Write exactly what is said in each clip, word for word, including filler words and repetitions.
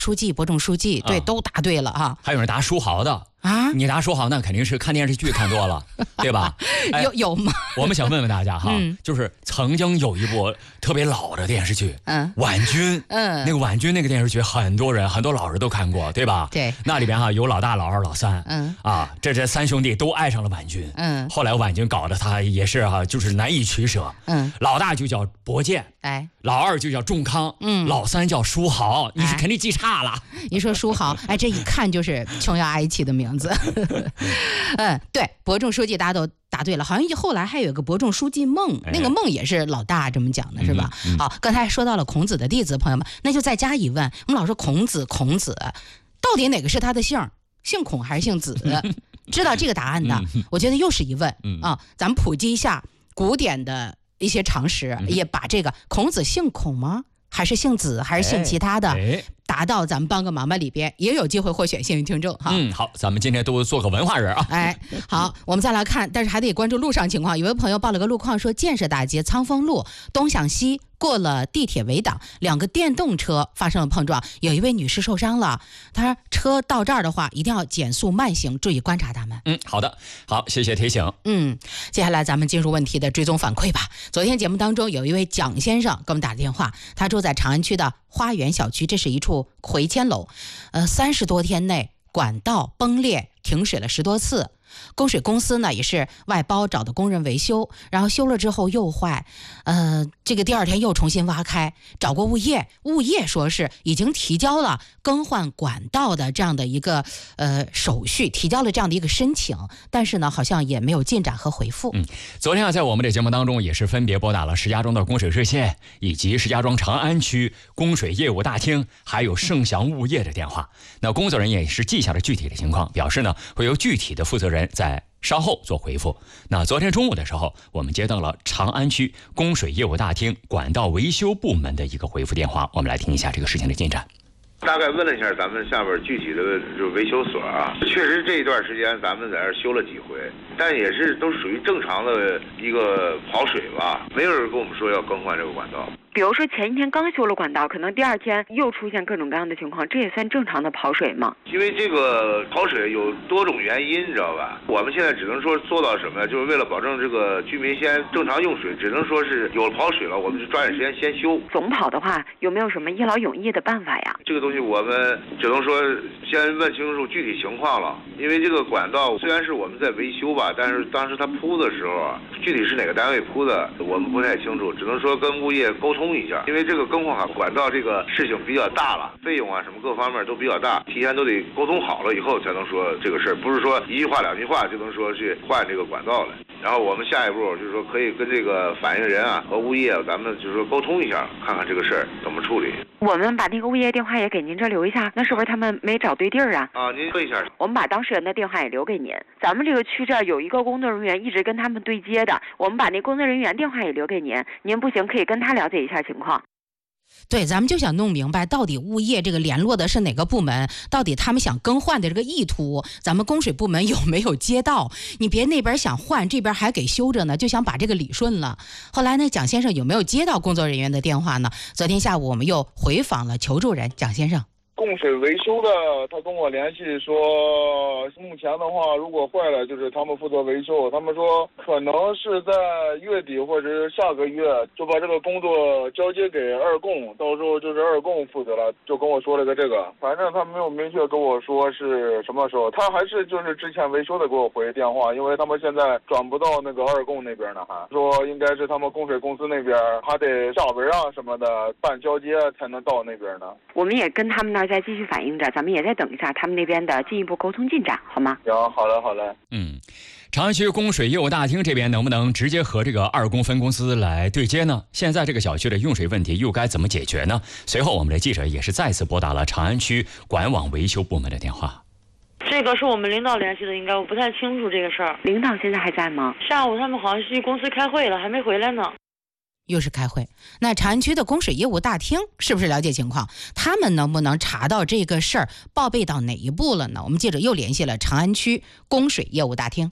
书记、伯仲书记，对，啊、都答对了哈。 还有人答书豪的啊， 你答书豪那肯定是看电视剧看多了，对吧？ 哎、有有吗？ 我们想问问大家哈，嗯、就是曾经有一部特别老的电视剧， 嗯， 婉君， 嗯， 那个婉君那个电视剧，很多人很多老人都看过，对吧？ 对， 那里边哈有老大、老二、老三， 嗯， 啊，这这三兄弟都爱上了婉君， 嗯， 后来婉君搞得他也是哈，就是难以取舍， 嗯， 老大就叫伯健， 哎， 老二就叫仲康， 嗯， 老三叫书豪，你是肯定记差了。 你说书豪，哎，这一看就是琼瑶阿姨起的名字。嗯，对，伯仲书记大家都答对了，好像后来还有个伯仲书记孟， 哎、 那个孟也是老大这么讲的，是吧？ 嗯嗯、 好，刚才说到了孔子的弟子，朋友们，那就再加一问，我们老说孔子，孔子到底哪个是他的姓？姓孔还是姓子？知道这个答案的， 嗯、 我觉得又是一问、 嗯、 啊，咱们普及一下古典的一些常识， 嗯、 也把这个孔子姓孔吗？还是姓子，还是姓其他的？ 哎， 达到咱们帮个忙吧里边也有机会获选幸运听众哈。 嗯，好，咱们今天都做个文化人啊。 哎，好，我们再来看，但是还得关注路上情况。有位朋友报了个路况，说建设大街仓丰路东向西过了地铁围挡，两个电动车发生了碰撞，有一位女士受伤了。她说车到这儿的话，一定要减速慢行，注意观察他们。 嗯，好的，好，谢谢提醒。 嗯，接下来咱们进入问题的追踪反馈吧。昨天节目当中有一位蒋先生给我们打电话，他住在长安区的花园小区，这是一处回迁楼，呃，三十多天内管道崩裂，停水了十多次。供水公司呢也是外包找的工人维修，然后修了之后又坏，呃，这个第二天又重新挖开，找过物业，物业说是已经提交了更换管道的这样的一个呃手续，提交了这样的一个申请，但是呢好像也没有进展和回复。 嗯，昨天啊在我们的节目当中也是分别拨打了石家庄的供水热线以及石家庄长安区供水业务大厅还有盛祥物业的电话，那工作人员也是记下了具体的情况，表示呢会由具体的负责人在稍后做回复。那昨天中午的时候，我们接到了长安区供水业务大厅管道维修部门的一个回复电话，我们来听一下这个事情的进展。 大概问了一下咱们下边具体的就维修所啊，确实这一段时间咱们在这修了几回，但也是都属于正常的一个跑水吧，没有人跟我们说要更换这个管道。 比如说前一天刚修了管道，可能第二天又出现各种各样的情况，这也算正常的跑水吗？ 因为这个跑水有多种原因，你知道吧？我们现在只能说做到什么呀？就是为了保证这个居民先正常用水，只能说是有了跑水了，我们就抓紧时间先修。 总跑的话，有没有什么一劳永逸的办法呀？ 这个东西我们只能说先问清楚具体情况了，因为这个管道虽然是我们在维修吧，但是当时他铺的时候啊，具体是哪个单位铺的，我们不太清楚，只能说跟物业沟通一下，因为这个更换好管道这个事情比较大了，费用啊什么各方面都比较大，提前都得沟通好了以后才能说这个事儿，不是说一句话两句话就能说去换这个管道了。然后我们下一步就是说可以跟这个反映人啊和物业咱们就是说沟通一下，看看这个事儿怎么处理。 我们把那个物业电话也给您这留一下，那是不是他们没找对地儿啊？ 啊，您问一下。 我们把当事人的电话也留给您。咱们这个区这儿有一个工作人员一直跟他们对接的，我们把那工作人员电话也留给您，您不行可以跟他了解一下情况。 对，咱们就想弄明白到底物业这个联络的是哪个部门，到底他们想更换的这个意图咱们供水部门有没有接到，你别那边想换这边还给修着呢，就想把这个理顺了。后来呢蒋先生有没有接到工作人员的电话呢？昨天下午我们又回访了求助人蒋先生。 供水维修的他跟我联系说，目前的话如果坏了就是他们负责维修，他们说可能是在月底或者是下个月就把这个工作交接给二供，到时候就是二供负责了，就跟我说了个这个，反正他没有明确跟我说是什么时候，他还是就是之前维修的给我回电话，因为他们现在转不到那个二供那边呢，还说应该是他们供水公司那边还得下文啊什么的办交接才能到那边呢。 我们也跟他们那儿再继续反映着，咱们也再等一下他们那边的进一步沟通进展，好吗？ 行，好嘞，好嘞。 嗯，长安区供水业务大厅这边能不能直接和这个二供分公司来对接呢？现在这个小区的用水问题又该怎么解决呢？随后我们的记者也是再次拨打了长安区管网维修部门的电话。 这个是我们领导联系的，应该我不太清楚这个事儿。 领导现在还在吗？ 下午他们好像去公司开会了，还没回来呢。 又是开会，那长安区的供水业务大厅是不是了解情况？他们能不能查到这个事儿报备到哪一步了呢？我们记者又联系了长安区供水业务大厅。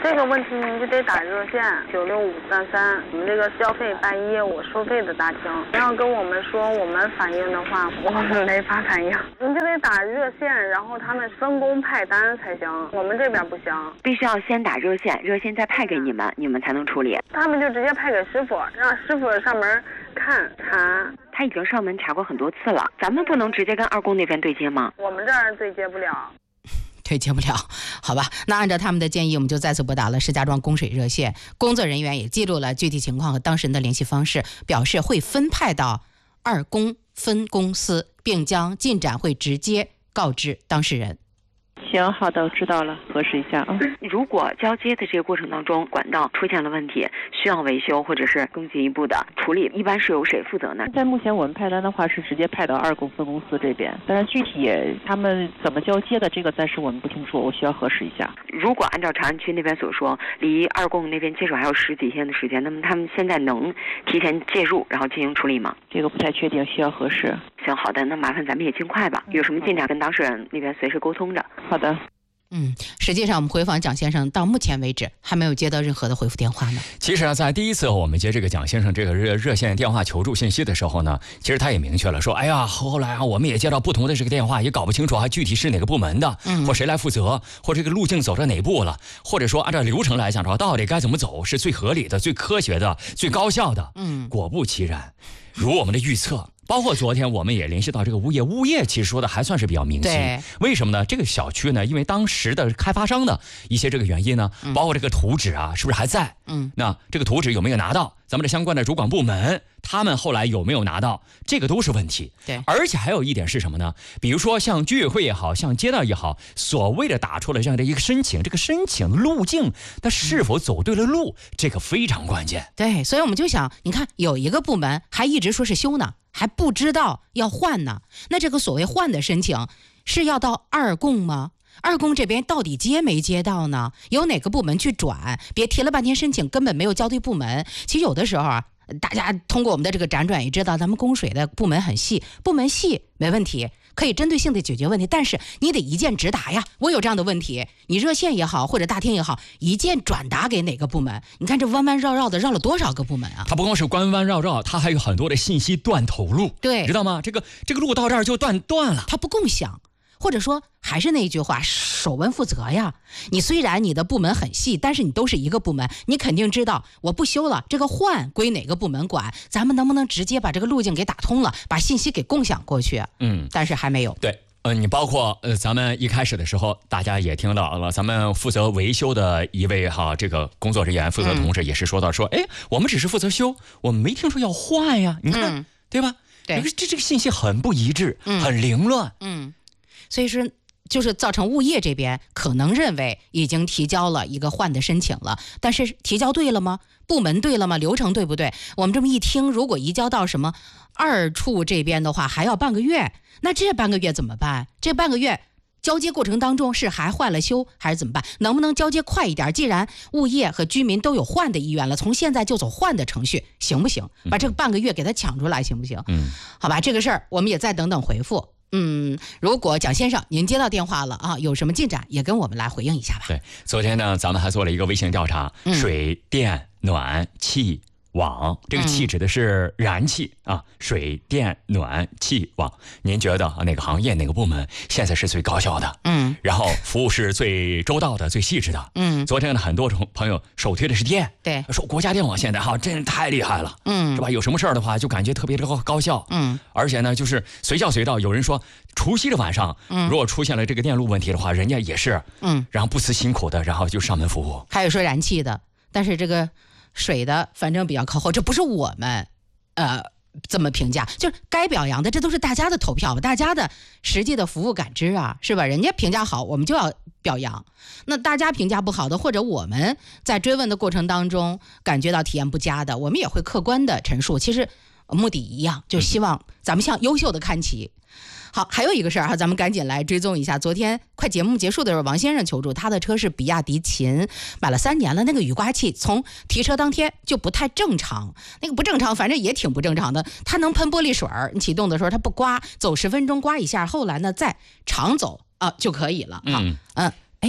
这个问题您就得打热线九六五三三，我们这个消费办业务收费的大厅，您要跟我们说我们反映的话，我们没法反映，您就得打热线，然后他们分工派单才行，我们这边不行， 必须要先打热线，热线再派给你们，你们才能处理。 他们就直接派给师傅，让师傅上门看查。 他已经上门查过很多次了，咱们不能直接跟二公那边对接吗？ 我们这儿对接不了。 对接不了，好吧，那按照他们的建议，我们就再次拨打了石家庄供水热线，工作人员也记录了具体情况和当事人的联系方式，表示会分派到二公分公司，并将进展会直接告知当事人。 行，好的，知道了，核实一下啊。 如果交接的这个过程当中，管道出现了问题，需要维修或者是更进一步的处理，一般是由谁负责呢？ 在目前我们派单的话是直接派到二公分公司这边，但是具体他们怎么交接的，这个暂时我们不清楚，我需要核实一下。 如果按照长安区那边所说，离二公那边接手还有十几天的时间，那么他们现在能提前介入，然后进行处理吗？ 这个不太确定，需要核实。 行，好的，那麻烦咱们也尽快吧，有什么进展跟当事人那边随时沟通着。 好的。 嗯，实际上我们回访蒋先生到目前为止还没有接到任何的回复电话呢。 其实啊，在第一次我们接这个蒋先生这个热热线电话求助信息的时候呢，其实他也明确了说，哎呀，后来啊我们也接到不同的这个电话，也搞不清楚啊具体是哪个部门的，嗯，或谁来负责，或这个路径走到哪步了，或者说按照流程来讲说到底该怎么走是最合理的、最科学的、最高效的。嗯，果不其然，如我们的预测。包括昨天我们也联系到这个物业，物业其实说的还算是比较明晰。为什么呢？这个小区呢，因为当时的开发商的一些这个原因呢，嗯、包括这个图纸啊，是不是还在？嗯，那这个图纸有没有拿到？咱们的相关的主管部门，他们后来有没有拿到？这个都是问题。 对， 而且还有一点是什么呢？比如说像居委会也好，像街道也好，所谓的打出了这样的一个申请，这个申请路径，它是否走对了路，嗯、这个非常关键。 对，所以我们就想，你看有一个部门还一直说是修呢。还不知道要换呢，那这个所谓换的申请是要到二公吗？二公这边到底接没接到呢？由哪个部门去转？别提了半天申请根本没有交对部门。其实有的时候啊，大家通过我们的这个辗转也知道，咱们供水的部门很细，部门细没问题，可以针对性的解决问题，但是你得一键直达呀。我有这样的问题，你热线也好，或者大厅也好，一键转达给哪个部门？你看这弯弯绕绕的绕了多少个部门啊？ 它不光是弯弯绕绕，它还有很多的信息断头路， 对， 知道吗？这个这个路到这儿就断断了， 它不共享。或者说还是那一句话，首问负责呀。你虽然你的部门很细，但是你都是一个部门，你肯定知道我不修了，这个换归哪个部门管，咱们能不能直接把这个路径给打通了，把信息给共享过去？嗯，但是还没有。 对。呃，你包括呃，咱们一开始的时候，大家也听到了，咱们负责维修的一位哈这个工作人员、负责同志也是说到说，哎、嗯，我们只是负责修，我们没听说要换呀，你看，嗯、对吧？ 对， 这这个信息很不一致，嗯、很凌乱， 嗯，所以说就是造成物业这边可能认为已经提交了一个换的申请了，但是提交对了吗？部门对了吗？流程对不对？我们这么一听，如果移交到什么二处这边的话，还要半个月。那这半个月怎么办？这半个月交接过程当中是还换了修还是怎么办？能不能交接快一点？既然物业和居民都有换的意愿了，从现在就走换的程序，行不行？把这个半个月给他抢出来，行不行？嗯，好吧，这个事儿我们也再等等回复。嗯，如果蒋先生您接到电话了啊，有什么进展也跟我们来回应一下吧。 对，昨天呢，咱们还做了一个微信调查，嗯、水电暖气网，这个气指的是燃气、嗯、啊，水电暖气网。您觉得哪个行业哪个部门现在是最高效的？嗯，然后服务是最周到的、最细致的。嗯，昨天呢，很多朋友首推的是电， 对， 说国家电网现在哈真是太厉害了，嗯，是吧？有什么事儿的话，就感觉特别的高高效，嗯，而且呢，就是随叫随到。有人说，除夕的晚上，嗯，如果出现了这个电路问题的话，人家也是，嗯，然后不辞辛苦的，然后就上门服务。 还有说燃气的，但是这个水的反正比较靠后，这不是我们呃这么评价，就是该表扬的，这都是大家的投票吧，大家的实际的服务感知啊，是吧？人家评价好，我们就要表扬。那大家评价不好的，或者我们在追问的过程当中感觉到体验不佳的，我们也会客观的陈述。其实目的一样，就希望咱们向优秀的看齐。好，还有一个事儿哈，咱们赶紧来追踪一下。昨天快节目结束的时候，王先生求助，他的车是比亚迪秦，买了三年了，那个雨刮器从提车当天就不太正常，那个不正常，反正也挺不正常的。它能喷玻璃水儿，你启动的时候它不刮，走十分钟刮一下，后来呢再常走啊就可以了。嗯嗯，哎，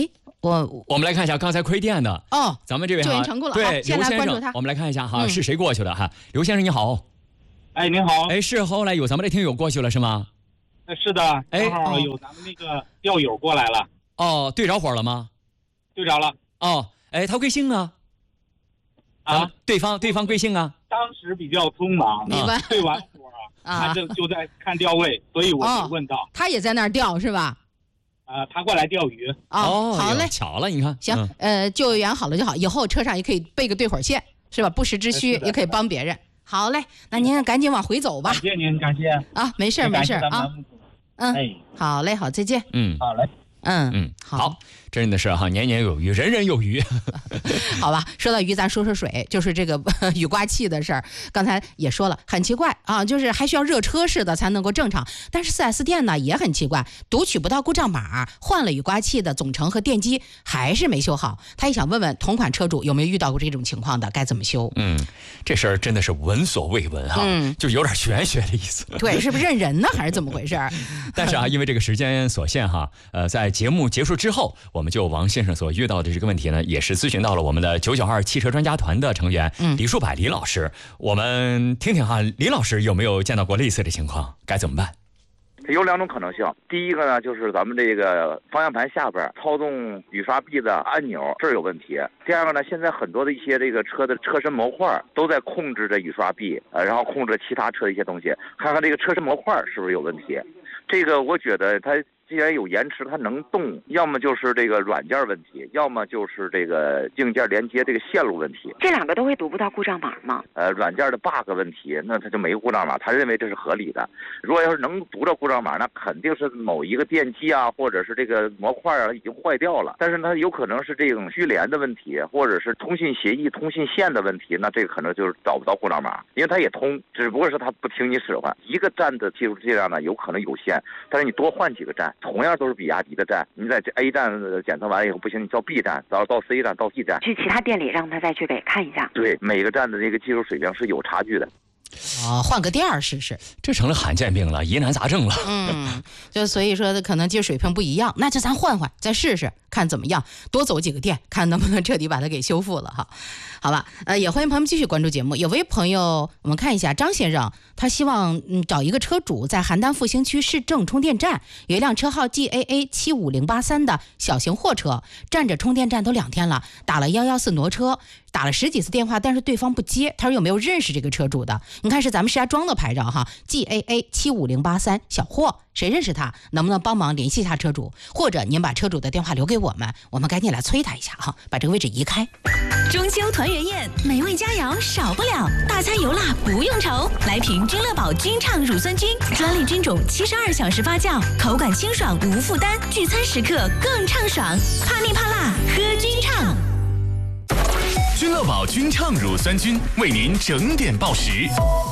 我我们来看一下刚才亏电的哦， 咱们这位救援成功了， 对， 先来关注他。 我们来看一下哈， 嗯、 是谁过去的哈？刘先生你好。 哎，您好。 哎，是后来有咱们的听友过去了是吗？ 是的，正好有咱们那个钓友过来了。 哦，对着火了吗？ 对着了。 哦，哎，他贵姓啊？ 啊， 对方对方贵姓啊？ 当时比较匆忙， 明白？ 对完火啊，他正就在看钓位，所以我就问到、 哦，他也在那儿钓是吧？ 啊，他过来钓鱼。 哦，好嘞， 巧了，你看， 行，嗯、呃，救援好了就好，以后车上也可以备个对火线，是吧？不时之需也可以帮别人。好嘞，那您赶紧往回走吧。 感谢您，感谢啊，没事没事啊，嗯， 哎， 好嘞，好，再见。 嗯， 好嘞。 嗯嗯，好，真的是哈，年年有余，人人有余。 好吧，说到鱼，咱说说水，就是这个雨刮器的事儿。刚才也说了，很奇怪啊，就是还需要热车似的才能够正常。但是 四 S 店呢也很奇怪，读取不到故障码，换了雨刮器的总成和电机还是没修好。他也想问问同款车主有没有遇到过这种情况的，该怎么修？ 嗯，这事儿真的是闻所未闻哈，嗯，就有点玄学的意思。 对，是不是认人呢，还是怎么回事？ 但是啊，因为这个时间所限哈，呃，在节目结束之后，我们就王先生所遇到的这个问题呢，也是咨询到了我们的九九二汽车专家团的成员、嗯、李树柏李老师。我们听听哈，李老师有没有见到过类似的情况？该怎么办？ 有两种可能性，第一个呢，就是咱们这个方向盘下边操纵雨刷臂的按钮这儿有问题。第二个呢，现在很多的一些这个车的车身模块都在控制着雨刷臂，呃，然后控制其他车的一些东西，看看这个车身模块是不是有问题。这个我觉得它既然有延迟，它能动，要么就是这个软件问题，要么就是这个硬件连接这个线路问题。 这两个都会读不到故障码吗？ 呃，软件的 bug 问题，那它就没故障码，他认为这是合理的。如果要是能读到故障码，那肯定是某一个电机啊，或者是这个模块啊已经坏掉了。但是它有可能是这种虚连的问题，或者是通信协议、通信线的问题，那这个可能就是找不到故障码，因为它也通，只不过是它不听你使唤。一个站的技术质量呢，有可能有限，但是你多换几个站，同样都是比亚迪的站，你在这 A 站检测完以后不行，你到 B 站，到到 C 站，到 D 站， 去其他店里让他再去给看一下。 对，每个站的这个技术水平是有差距的。 哦，换个店儿试试， 这成了罕见病了，疑难杂症了。 嗯，就所以说可能技术水平不一样，那就咱换换，再试试看怎么样，多走几个店，看能不能彻底把它给修复了哈。好吧，呃，也欢迎朋友们继续关注节目。有位朋友，我们看一下张先生，他希望嗯找一个车主在邯郸复兴区市政充电站有一辆车号 G A A 七五零八三的小型货车，站着充电站都两天了，打了一一四挪车，打了十几次电话，但是对方不接。他说有没有认识这个车主的？你看是咱们石家庄的牌照哈 ，G A A 七五零八三小货，谁认识他？能不能帮忙联系一下车主？或者您把车主的电话留给我们，我们赶紧来催他一下哈，把这个位置移开。 中秋团圆宴，美味佳肴少不了，大餐油辣不用愁，来瓶君乐宝君畅乳酸菌，专利菌种，七十二小时发酵，口感清爽无负担，聚餐时刻更畅爽，怕腻怕辣喝君畅。 君乐宝君畅乳酸菌为您整点报时。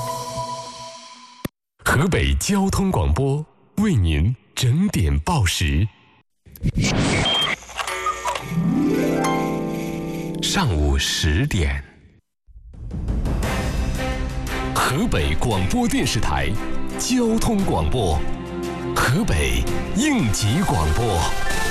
河北交通广播为您整点报时。上午十点，河北广播电视台交通广播，河北应急广播。